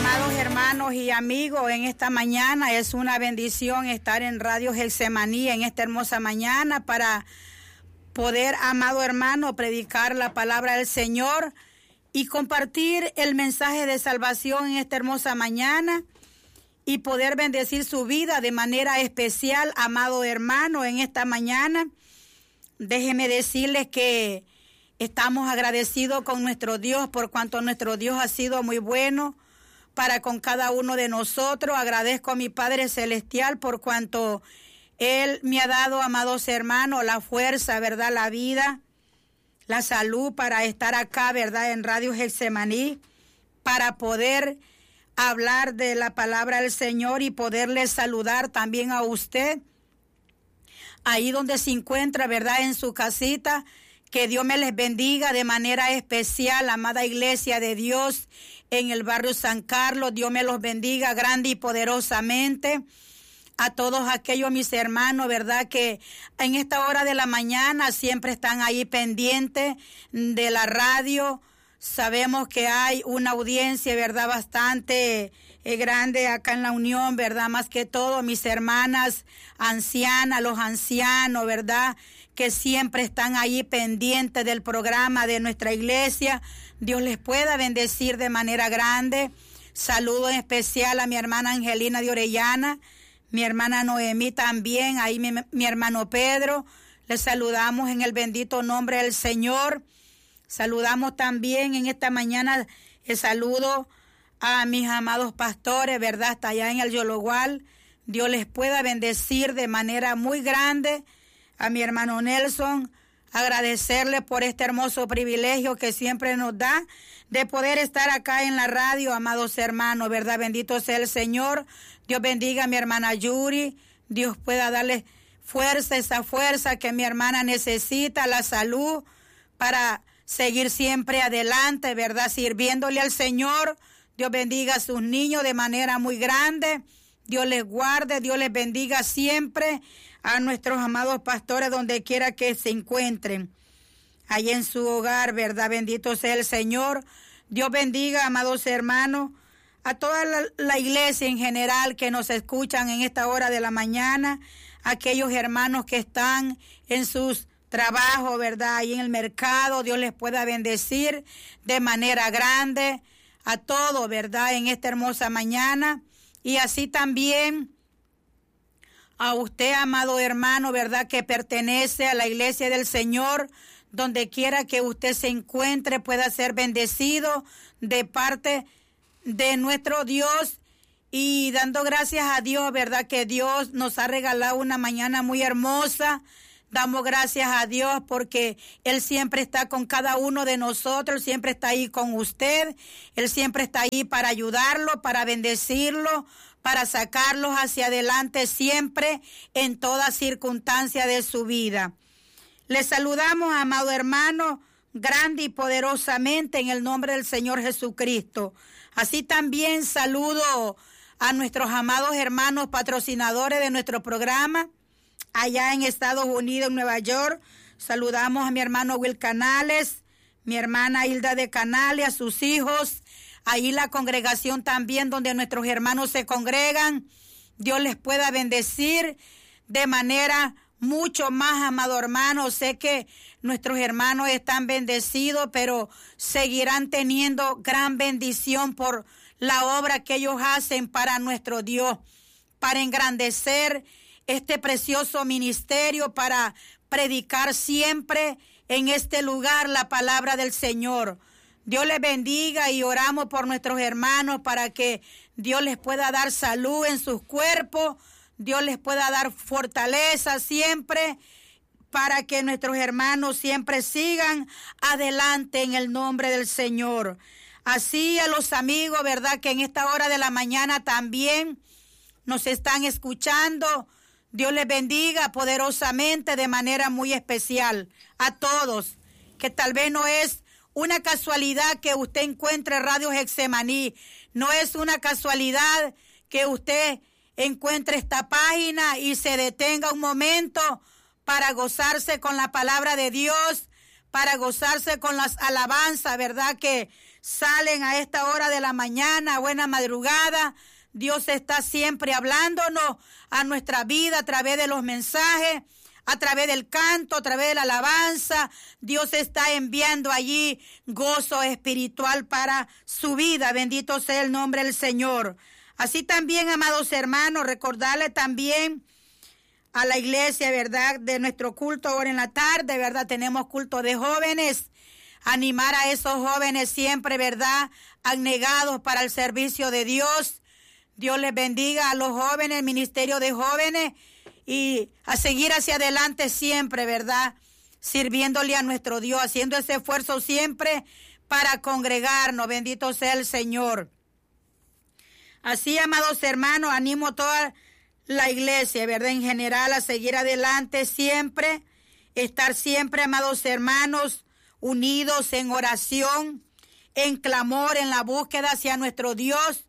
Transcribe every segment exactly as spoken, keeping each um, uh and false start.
amados hermanos y amigos, en esta mañana es una bendición estar en Radio Getsemaní en esta hermosa mañana para poder, amado hermano, predicar la palabra del Señor y compartir el mensaje de salvación en esta hermosa mañana y poder bendecir su vida de manera especial, amado hermano, en esta mañana. Déjeme decirles que estamos agradecidos con nuestro Dios por cuanto nuestro Dios ha sido muy bueno para con cada uno de nosotros. Agradezco a mi Padre Celestial por cuanto Él me ha dado, amados hermanos, la fuerza, ¿verdad? La vida, la salud para estar acá, ¿verdad? En Radio Getsemaní, para poder hablar de la palabra del Señor y poderle saludar también a usted, ahí donde se encuentra, ¿verdad? En su casita. Que Dios me les bendiga de manera especial, amada iglesia de Dios en el barrio San Carlos. Dios me los bendiga grande y poderosamente. A todos aquellos mis hermanos, ¿verdad? Que en esta hora de la mañana siempre están ahí pendientes de la radio. Sabemos que hay una audiencia, ¿verdad? Bastante eh, grande acá en la Unión, ¿verdad? Más que todo, mis hermanas ancianas, los ancianos, ¿verdad? Que siempre están ahí pendientes del programa de nuestra iglesia. Dios les pueda bendecir de manera grande. Saludo en especial a mi hermana Angelina de Orellana, mi hermana Noemí también, ahí mi, mi hermano Pedro. Les saludamos en el bendito nombre del Señor. Saludamos también en esta mañana el saludo a mis amados pastores, ¿verdad? Hasta allá en el Yologual. Dios les pueda bendecir de manera muy grande. A mi hermano Nelson, agradecerle por este hermoso privilegio que siempre nos da de poder estar acá en la radio, amados hermanos, ¿verdad? Bendito sea el Señor. Dios bendiga a mi hermana Yuri. Dios pueda darle fuerza, esa fuerza que mi hermana necesita, la salud para seguir siempre adelante, ¿verdad? Sirviéndole al Señor. Dios bendiga a sus niños de manera muy grande. Dios les guarde, Dios les bendiga siempre a nuestros amados pastores donde quiera que se encuentren. Allí en su hogar, ¿verdad? Bendito sea el Señor. Dios bendiga, amados hermanos, a toda la, la iglesia en general que nos escuchan en esta hora de la mañana, aquellos hermanos que están en sus trabajos, ¿verdad? Ahí en el mercado, Dios les pueda bendecir de manera grande a todos, ¿verdad? En esta hermosa mañana. Y así también a usted, amado hermano, ¿verdad? Que pertenece a la iglesia del Señor, donde quiera que usted se encuentre, pueda ser bendecido de parte de nuestro Dios. Y dando gracias a Dios, ¿verdad? Que Dios nos ha regalado una mañana muy hermosa. Damos gracias a Dios porque Él siempre está con cada uno de nosotros, siempre está ahí con usted, Él siempre está ahí para ayudarlo, para bendecirlo, para sacarlos hacia adelante siempre en toda circunstancia de su vida. Les saludamos, amado hermano, grande y poderosamente en el nombre del Señor Jesucristo. Así también saludo a nuestros amados hermanos patrocinadores de nuestro programa. Allá en Estados Unidos, en Nueva York, saludamos a mi hermano Will Canales, mi hermana Hilda de Canales, a sus hijos. Ahí la congregación también donde nuestros hermanos se congregan. Dios les pueda bendecir de manera mucho más, amado hermano. Sé que nuestros hermanos están bendecidos, pero seguirán teniendo gran bendición por la obra que ellos hacen para nuestro Dios, para engrandecer este precioso ministerio, para predicar siempre en este lugar la palabra del Señor. Dios les bendiga y oramos por nuestros hermanos para que Dios les pueda dar salud en sus cuerpos, Dios les pueda dar fortaleza siempre, para que nuestros hermanos siempre sigan adelante en el nombre del Señor. Así a los amigos, ¿verdad? Que en esta hora de la mañana también nos están escuchando. Dios les bendiga poderosamente de manera muy especial a todos, que tal vez no es una casualidad que usted encuentre Radio Getsemaní, no es una casualidad que usted encuentre esta página y se detenga un momento para gozarse con la palabra de Dios, para gozarse con las alabanzas, ¿verdad? Que salen a esta hora de la mañana, buena madrugada. Dios está siempre hablándonos a nuestra vida a través de los mensajes, a través del canto, a través de la alabanza. Dios está enviando allí gozo espiritual para su vida. Bendito sea el nombre del Señor. Así también, amados hermanos, recordarles también a la iglesia, ¿verdad?, de nuestro culto ahora en la tarde, ¿verdad? Tenemos culto de jóvenes. Animar a esos jóvenes siempre, ¿verdad?, abnegados para el servicio de Dios. Dios les bendiga a los jóvenes, el ministerio de jóvenes, y a seguir hacia adelante siempre, ¿verdad?, sirviéndole a nuestro Dios, haciendo ese esfuerzo siempre para congregarnos. Bendito sea el Señor. Así, amados hermanos, animo a toda la iglesia, ¿verdad?, en general, a seguir adelante siempre, estar siempre, amados hermanos, unidos en oración, en clamor, en la búsqueda hacia nuestro Dios,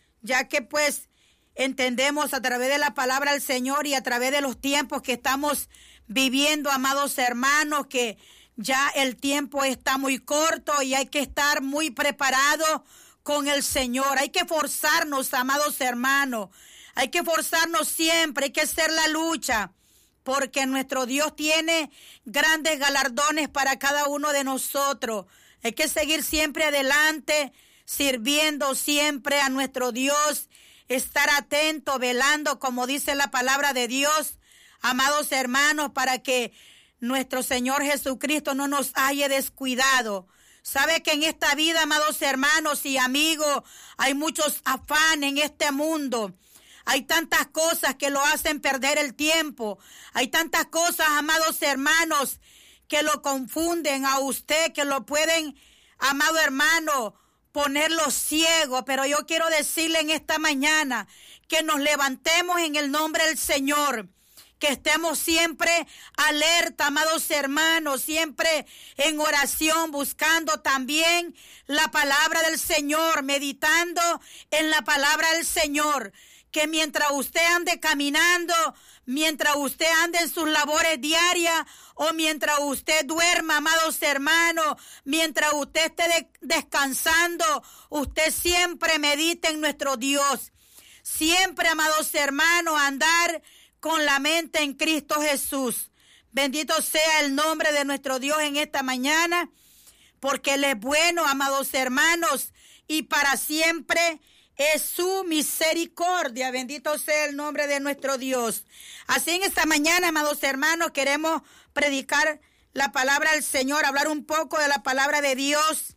ya que pues entendemos a través de la palabra del Señor y a través de los tiempos que estamos viviendo, amados hermanos, que ya el tiempo está muy corto y hay que estar muy preparados con el Señor. Hay que forzarnos, amados hermanos, hay que forzarnos siempre, hay que hacer la lucha, porque nuestro Dios tiene grandes galardones para cada uno de nosotros. Hay que seguir siempre adelante, sirviendo siempre a nuestro Dios, estar atento, velando, como dice la palabra de Dios, amados hermanos, para que nuestro Señor Jesucristo no nos haya descuidado. Sabe que en esta vida, amados hermanos y amigos, hay muchos afanes en este mundo. Hay tantas cosas que lo hacen perder el tiempo. Hay tantas cosas, amados hermanos, que lo confunden a usted, que lo pueden, amado hermano, ponerlo ciego. Pero yo quiero decirle en esta mañana que nos levantemos en el nombre del Señor, que estemos siempre alerta, amados hermanos, siempre en oración, buscando también la palabra del Señor, meditando en la palabra del Señor. Que mientras usted ande caminando, mientras usted ande en sus labores diarias, o mientras usted duerma, amados hermanos, mientras usted esté de- descansando, usted siempre medite en nuestro Dios. Siempre, amados hermanos, andar con la mente en Cristo Jesús. Bendito sea el nombre de nuestro Dios en esta mañana, porque Él es bueno, amados hermanos, y para siempre es su misericordia. Bendito sea el nombre de nuestro Dios. Así en esta mañana, amados hermanos, queremos predicar la palabra del Señor, hablar un poco de la palabra de Dios.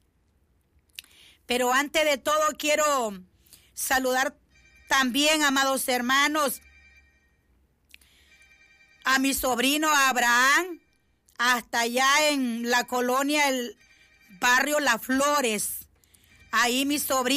Pero antes de todo quiero saludar también, amados hermanos, a mi sobrino Abraham, hasta allá en la colonia, el barrio Las Flores. Ahí mi sobrino